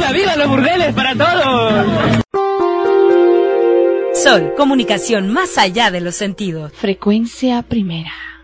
¡Viva los burdeles para todos! Sol, comunicación más allá de los sentidos. Frecuencia primera.